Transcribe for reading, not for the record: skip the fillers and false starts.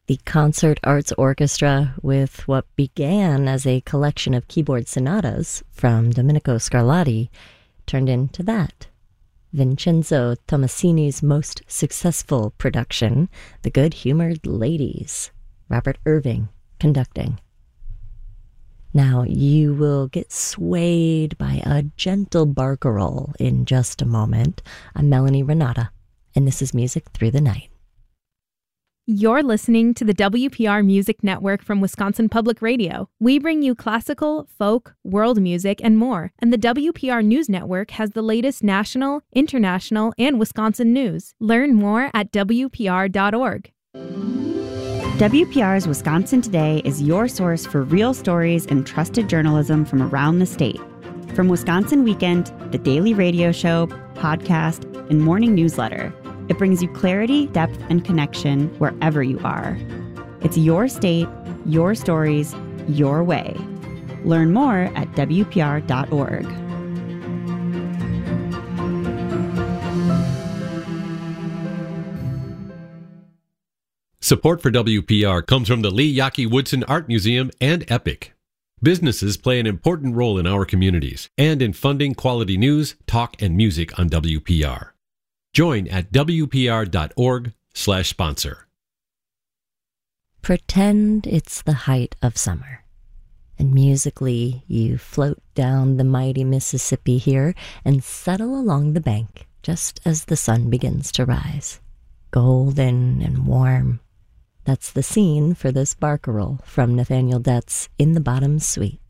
The Concert Arts Orchestra, with what began as a collection of keyboard sonatas from Domenico Scarlatti, turned into that. Vincenzo Tommasini's most successful production, The Good-Humored Ladies, Robert Irving conducting. Now, you will get swayed by a gentle barcarolle in just a moment. I'm Melanie Renata, and this is Music Through the Night. You're listening to the WPR Music Network from Wisconsin Public Radio. We bring you classical, folk, world music, and more. And the WPR News Network has the latest national, international, and Wisconsin news. Learn more at WPR.org. WPR's Wisconsin Today is your source for real stories and trusted journalism from around the state. From Wisconsin Weekend, the daily radio show, podcast, and morning newsletter, it brings you clarity, depth, and connection wherever you are. It's your state, your stories, your way. Learn more at WPR.org. Support for WPR comes from the Lee Yaki Woodson Art Museum and EPIC. Businesses play an important role in our communities and in funding quality news, talk, and music on WPR. Join at WPR.org/sponsor. Pretend it's the height of summer, and musically you float down the mighty Mississippi here and settle along the bank just as the sun begins to rise, golden and warm. That's the scene for this barcarolle from Nathaniel Dett's In the Bottom Suite.